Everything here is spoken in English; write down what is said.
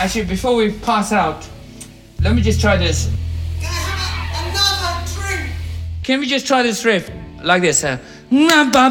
Actually, before we pass out, let me just try this. Can I have another drink? Can we just try this riff like this?